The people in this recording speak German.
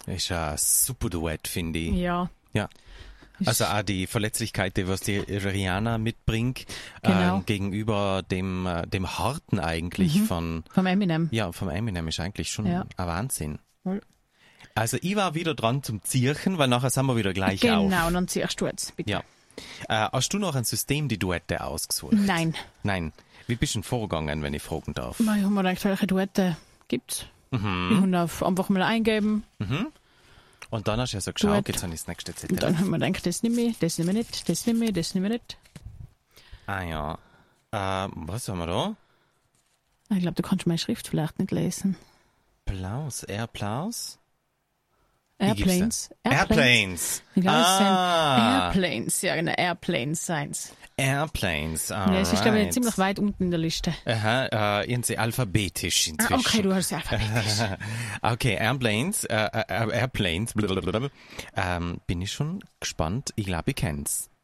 Ist ein super Duett, finde ich. Ja. Ja. Also auch die Verletzlichkeit, die was die Rihanna mitbringt, Genau. gegenüber dem Harten eigentlich Vom Eminem. Ja, vom Eminem ist eigentlich schon Ja. ein Wahnsinn. Voll. Also ich war wieder dran zum Zirchen, weil nachher sind wir wieder gleich auf. Genau, und dann ziehst du jetzt, bitte. Ja. Hast du noch ein System, die Duette ausgesucht? Nein. Nein. Wie bist du denn vorgegangen, wenn ich fragen darf? Ich habe mir gedacht, welche Duette gibt's? Ich habe einfach mal eingeben. Und dann hast du ja so geschaut, Duett. jetzt habe ich das nächste Und ZDF. dann haben wir gedacht, das nehme ich, das nehme ich nicht, das nehme ich, das nehme ich nicht. Ah ja. Was haben wir da? Ich glaube, du kannst meine Schrift vielleicht nicht lesen. Airplaus? Airplanes. Airplanes. Ich glaube, es sind Ah. Airplanes. Ja, genau, Airplanes seins. Airplanes, Ja, es ist, glaube ich, alright. ziemlich weit unten in der Liste. Aha, irgendwie alphabetisch inzwischen. Okay, du hast es alphabetisch. Okay, Airplanes, Airplanes, blablabla. Bin ich schon gespannt. Ich glaube, ich kenn's.